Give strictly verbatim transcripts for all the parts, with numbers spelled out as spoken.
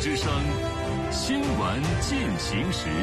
之声新闻进行时。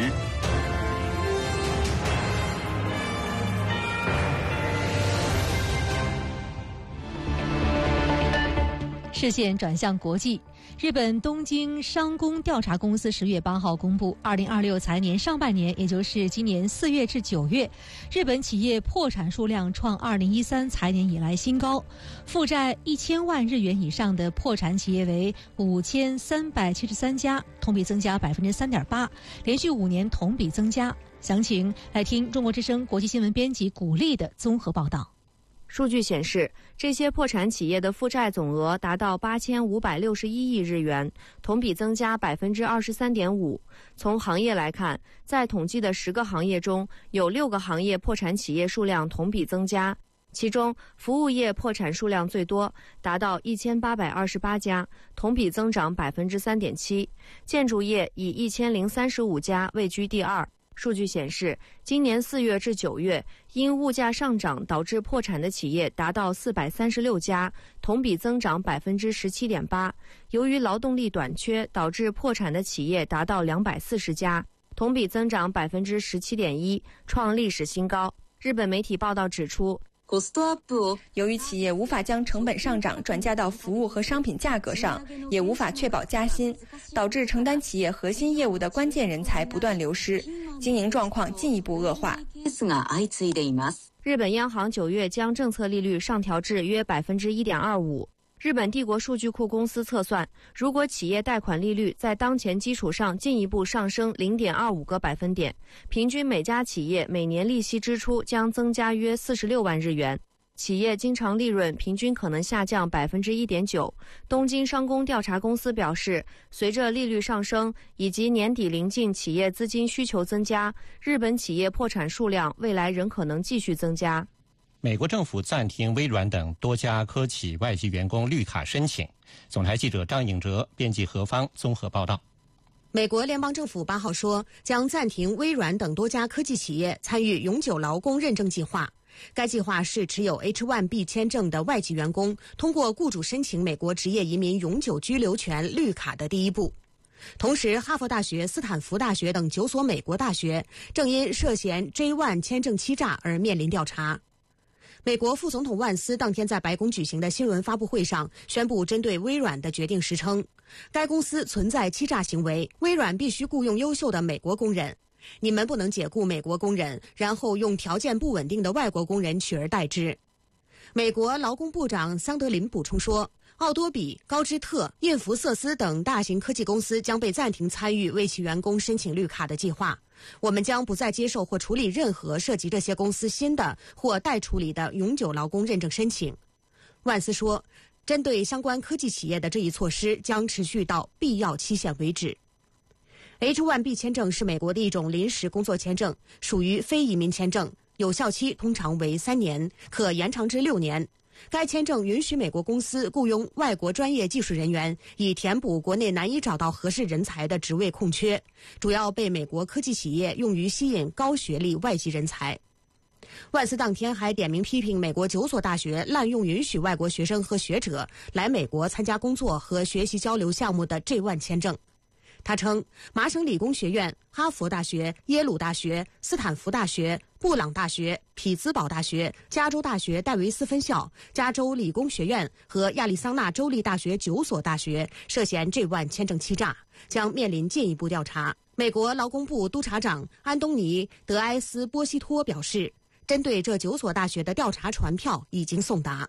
视线转向国际，日本东京商工调查公司十月八号公布，二零二六财年上半年，也就是今年四月至九月，日本企业破产数量创二零一三财年以来新高，负债一千万日元以上的破产企业为五千三百七十三家，同比增加百分之三点八，连续五年同比增加。详情来听中国之声国际新闻编辑古丽的综合报道。 数据显示，这些破产企业的负债总额达到八千五百六十一亿日元，同比增加百分之二十三点五。从行业来看，在统计的十个行业中，有六个行业破产企业数量同比增加，其中服务业破产数量最多，达到一千八百二十八家，同比增长百分之三点七。建筑业以一千零三十五家位居第二。数据显示，今年四月至九月，因物价上涨导致破产的企业达到四百三十六家，同比增长百分之十七点八。由于劳动力短缺，导致破产的企业达到两百四十家，同比增长百分之十七点一，创历史新高。日本媒体报道指出， 由于企业无法将成本上涨转嫁到服务和商品价格上，也无法确保加薪，导致承担企业核心业务的关键人才不断流失，经营状况进一步恶化。 日本央行九月将政策利率上调至约百分之一点二五。日本帝国数据库公司测算，如果企业贷款利率在当前基础上进一步上升 零点二五个百分点，平均每家企业每年利息支出将增加约四十六万日元，企业经常利润平均可能下降 百分之一点九。东京商工调查公司表示，随着利率上升以及年底临近企业资金需求增加，日本企业破产数量未来仍可能继续增加。 美国政府暂停微软等多家科企外籍员工绿卡申请。总台记者张颖哲编辑何方综合报道。 美国联邦政府八号说，将暂停微软等多家科技企业参与永久劳工认证计划。该计划是持有 H 一 B 签证的外籍员工通过雇主申请美国职业移民永久居留权绿卡的第一步。同时，哈佛大学、斯坦福大学等九所美国大学正因涉嫌 J 一 签证欺诈而面临调查。美国副总统万斯当天在白宫举行的新闻发布会上宣布针对微软的决定时称，该公司存在欺诈行为，微软必须雇佣优秀的美国工人，你们不能解雇美国工人，然后用条件不稳定的外国工人取而代之。美国劳工部长桑德林补充说，奥多比、高知特、印福瑟斯等大型科技公司将被暂停参与为其员工申请绿卡的计划。我们将不再接受或处理任何涉及这些公司新的或待处理的永久劳工认证申请。万斯说，针对相关科技企业的这一措施将持续到必要期限为止。H 一 B 签证是美国的一种临时工作签证，属于非移民签证，有效期通常为三年，可延长至六年。该签证允许美国公司雇佣外国专业技术人员，以填补国内难以找到合适人才的职位空缺，主要被美国科技企业用于吸引高学历外籍人才。万斯当天还点名批评美国九所大学滥用允许外国学生和学者来美国参加工作和学习交流项目的 J 一 签证。他称，麻省理工学院、哈佛大学、耶鲁大学、斯坦福大学、布朗大学、匹兹堡大学、加州大学戴维斯分校、加州理工学院和亚利桑那州立大学九所大学涉嫌 J 一 签证欺诈，将面临进一步调查。美国劳工部督察长安东尼·德埃斯波西托表示，针对这九所大学的调查传票已经送达。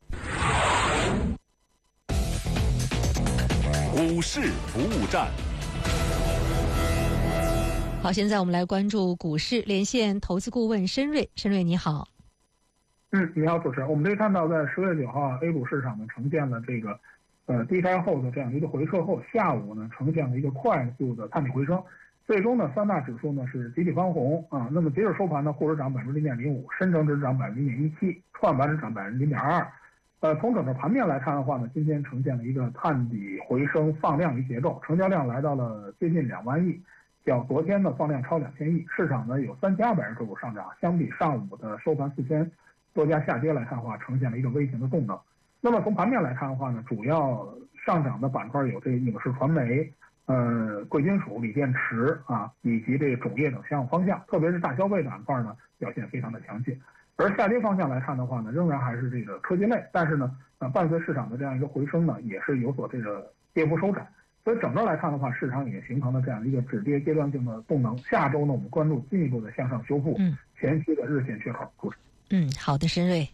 股市服务站。 好，现在我们来关注股市，连线投资顾问申瑞。申瑞你好。 嗯，你好，主持人。我们可以看到，在十月九号 A 股市场呢呈现了这个呃低开后的这样一个回撤后，下午呢呈现了一个快速的探底回升，最终呢三大指数呢是集体翻红啊。那么截止收盘呢，沪指涨百分之零点零五，深成指涨百分之零点一七，创业板指涨百分之零点二二。呃，从整个盘面来看的话呢，今天呈现了一个探底回升放量一节奏，成交量来到了接近两万亿。较昨天的放量超两千亿，市场呢有三千二百只个股上涨，相比上午的收盘四千多家下跌来看的话，呈现了一个微型的动能。那么从盘面来看的话呢，主要上涨的板块有这影视传媒、 呃贵金属、锂电池啊以及这个种业等项目方向，特别是大消费板块呢表现非常的强劲。而下跌方向来看的话呢，仍然还是这个科技类，但是呢，呃，伴随市场的这样一个回升呢，也是有所这个跌幅收窄。所以整个来看的话，市场已经形成了这样一个止跌阶段性的动能。下周呢，我们关注进一步的向上修复前期的日线缺口。 嗯，好的，申瑞。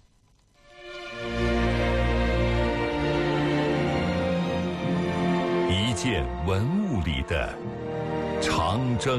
一件文物里的长征。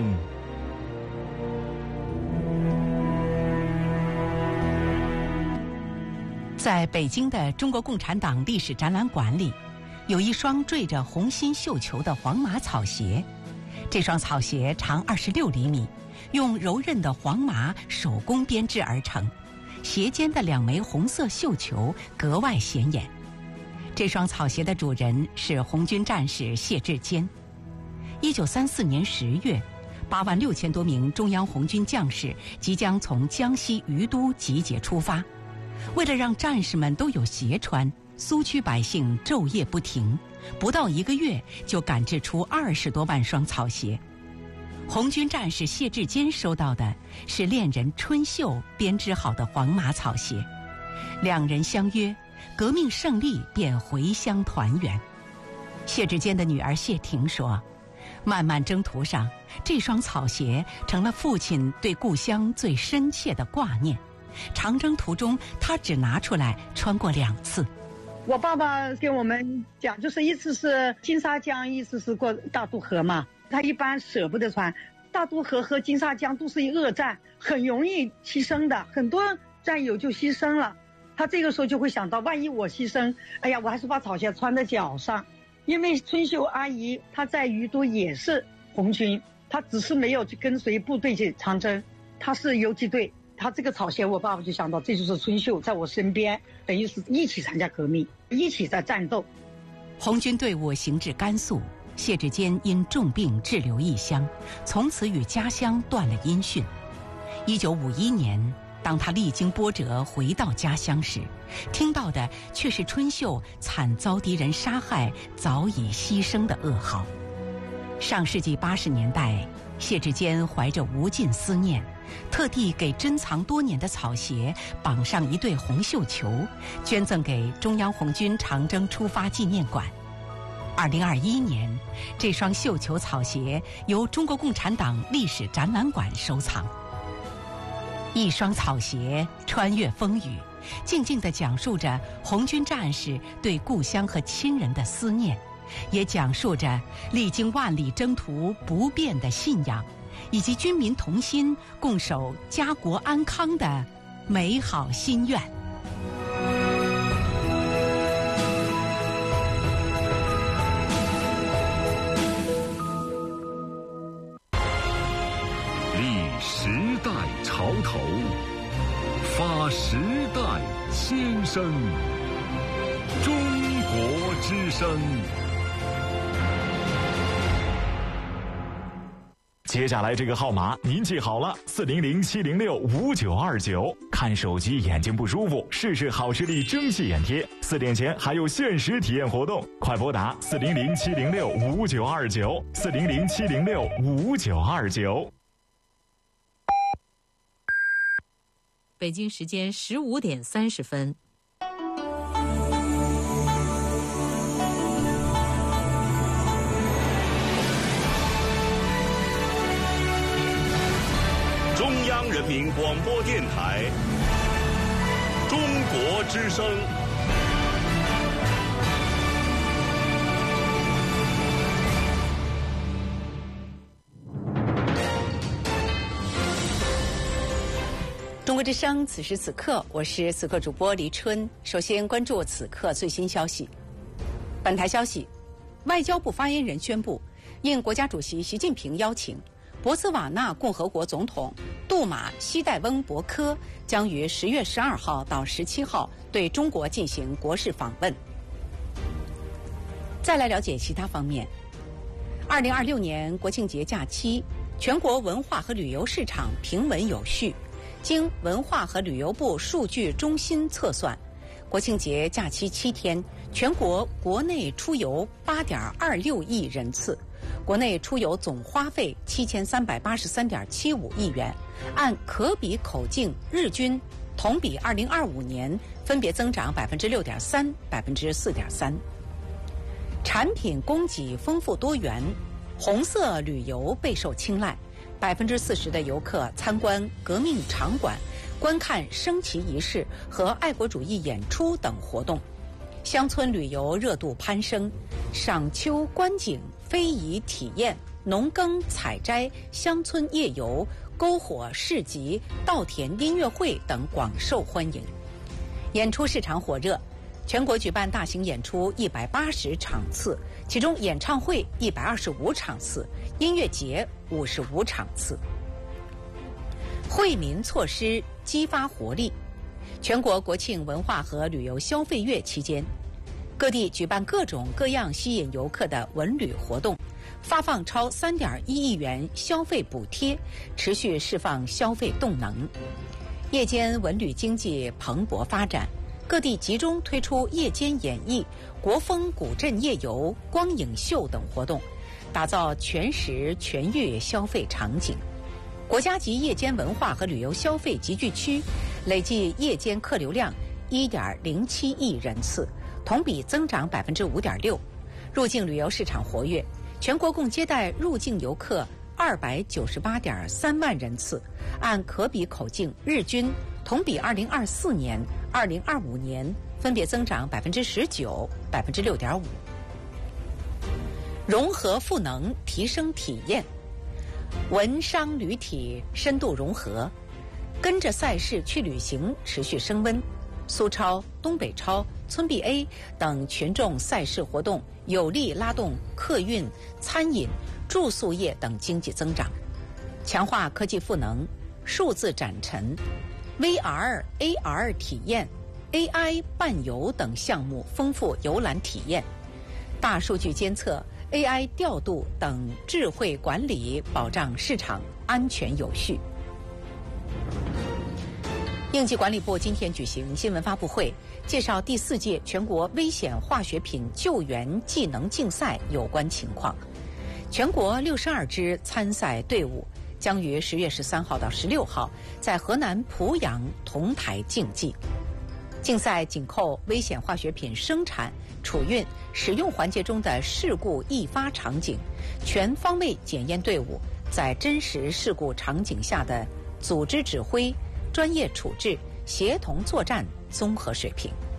在北京的中国共产党历史展览馆里，有一双缀着红心绣球的黄麻草鞋。这双草鞋长二十六厘米，用柔韧的黄麻手工编织而成，鞋尖的两枚红色绣球格外显眼。这双草鞋的主人是红军战士谢志坚。一九三四年十月，八万六千多名中央红军将士即将从江西于都集结出发。为了让战士们都有鞋穿，苏区百姓昼夜不停，不到一个月就赶制出二十多万双草鞋。红军战士谢志坚收到的是恋人春秀编织好的黄麻草鞋，两人相约，革命胜利便回乡团圆。谢志坚的女儿谢婷说，漫漫征途上，这双草鞋成了父亲对故乡最深切的挂念。长征途中，他只拿出来穿过两次。 我爸爸跟我们讲，就是一次是金沙江，一次是过大渡河嘛。他一般舍不得穿，大渡河和金沙江都是一恶战，很容易牺牲的，很多战友就牺牲了。他这个时候就会想到，万一我牺牲，哎呀，我还是把草鞋穿在脚上。因为春秀阿姨她在于都也是红军，她只是没有去跟随部队去长征，她是游击队。他这个草鞋，我爸爸就想到，这就是春秀在我身边，等于是一起参加革命，一起在战斗。 红军队伍行至甘肃，谢志坚因重病滞留异乡，从此与家乡断了音讯。一九五一年，当他历经波折回到家乡时，听到的却是春秀惨遭敌人杀害、早已牺牲的噩耗。上世纪八十年代，谢志坚怀着无尽思念，特地给珍藏多年的草鞋绑上一对红绣球，捐赠给中央红军长征出发纪念馆。二零二一年，这双绣球草鞋由中国共产党历史展览馆收藏。一双草鞋穿越风雨，静静地讲述着红军战士对故乡和亲人的思念，也讲述着历经万里征途不变的信仰，以及军民同心共守家国安康的美好心愿。 立时代潮头，发时代先声，中国之声。 接下来这个号码您记好了，四零零七零六五九二九。看手机眼睛不舒服，试试好视力蒸汽眼贴，四点前还有限时体验活动，快拨打四零零七零六五九二九，四零零七零六五九二九。 北京时间十五点三十分。 中央人民广播电台，中国之声。 中国之声，此时此刻，我是此刻主播黎春。首先关注此刻最新消息。本台消息，外交部发言人宣布，应国家主席习近平邀请，博茨瓦纳共和国总统杜马西代翁博科将于十月十二号到十七号对中国进行国事访问。再来了解其他方面。二零二六年国庆节假期，全国文化和旅游市场平稳有序。经文化和旅游部数据中心测算，国国庆节假期七天，全国国内出游八点二六亿人次，国内出游总花费七千三百八十三点七五亿元，按可比口径日均同比二零二五年分别增长百分之六点三、百分之四点三。产品供给丰富多元，红色旅游备受青睐，百分之四十的游客参观革命场馆，观看升旗仪式和爱国主义演出等活动。乡村旅游热度攀升，赏秋观景、非遗体验、农耕采摘、乡村夜游、篝火市集、稻田音乐会等广受欢迎。演出市场火热，全国举办大型演出一百八十场次，其中演唱会一百二十五场次，音乐节五十五场次。惠民措施激发活力。全国国庆文化和旅游消费月期间，各地举办各种各样吸引游客的文旅活动，发放超三点一亿元消费补贴，持续释放消费动能。夜间文旅经济蓬勃发展，各地集中推出夜间演艺、国风古镇夜游、光影秀等活动，打造全时全域消费场景。国家级夜间文化和旅游消费集聚区累计夜间客流量一点零七亿人次，同比增长百分之五点六。入境旅游市场活跃，全国共接待入境游客二百九十八点三万人次，按可比口径日均同比二零二四年、二零二五年分别增长百分之十九、百分之六点五。融合赋能，提升体验。文商旅体深度融合，跟着赛事去旅行持续升温。苏超、东北超、村 B A 等群众赛事活动有力拉动客运、餐饮、住宿业等经济增长，强化科技赋能、数字展陈、V R、A R 体验、A I 伴游等项目丰富游览体验，大数据监测、A I 调度等智慧管理，保障市场安全有序。应急管理部今天举行新闻发布会，介绍第四届全国危险化学品救援技能竞赛有关情况。全国六十二支参赛队伍将于十月十三号到十六号在河南濮阳同台竞技。竞赛紧扣危险化学品生产、储运、使用环节中的事故易发场景，全方位检验队伍在真实事故场景下的组织指挥、专业处置、协同作战综合水平。